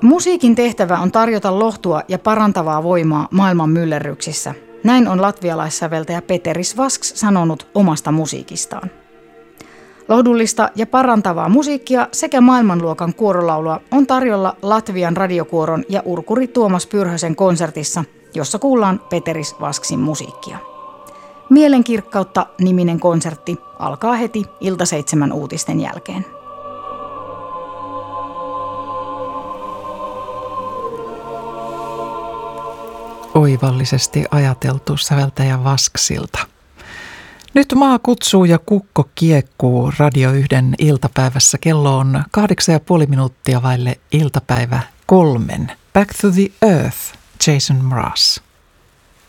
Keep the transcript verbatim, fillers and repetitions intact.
Musiikin tehtävä on tarjota lohtua ja parantavaa voimaa maailman myllerryksissä. Näin on latvialaissäveltäjä Peteris Vasks sanonut omasta musiikistaan. Lohdullista ja parantavaa musiikkia sekä maailmanluokan kuorolaulua on tarjolla Latvian radiokuoron ja urkuri Tuomas Pyrhösen konsertissa, jossa kuullaan Peteris Vasksin musiikkia. Mielenkirkkautta -niminen konsertti alkaa heti iltaseitsemän uutisten jälkeen. Oivallisesti ajateltu säveltäjä Vasksilta. Nyt maa kutsuu ja kukko kiekkuu Radio yhden iltapäivässä. Kello on kahdeksan ja puoli minuuttia vaille iltapäivä kolmen. Back to the Earth, Jason Mraz.